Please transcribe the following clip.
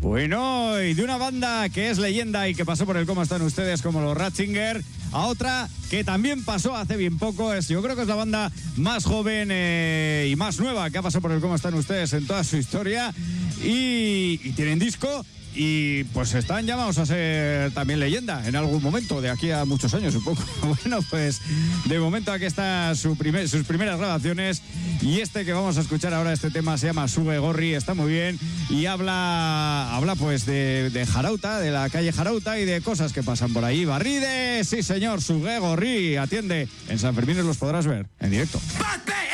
Bueno, y de una banda que es leyenda y que pasó por el Cómo Están Ustedes, como los Ratzinger, a otra que también pasó hace bien poco. Yo creo que es la banda más joven y más nueva que ha pasado por el Cómo Están Ustedes en toda su historia. Y tienen disco. Y pues están llamados a ser también leyenda en algún momento, de aquí a muchos años, supongo. Bueno, pues de momento aquí están sus primeras grabaciones. Y este que vamos a escuchar ahora, este tema se llama Sube Gorri, está muy bien. Y habla pues de Jarauta, de la calle Jarauta y de cosas que pasan por ahí. Barride, sí señor, Sube Gorri, atiende. En San Fermín los podrás ver en directo.